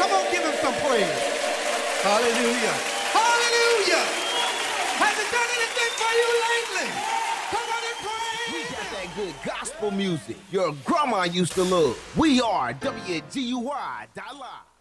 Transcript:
Come on, give him some praise. Hallelujah. Hallelujah. Has it done anything for you lately? Come on and praise. We got that good gospel music your grandma used to love. We are WGUI.live.